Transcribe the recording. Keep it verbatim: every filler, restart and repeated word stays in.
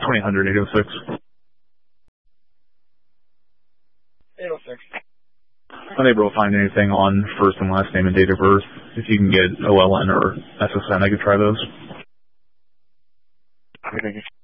twenty hundred, eight oh six. eight oh six. Unable to find anything on first and last name and date of birth. If you can get O L N or S S N, I could try those. Okay, thank you.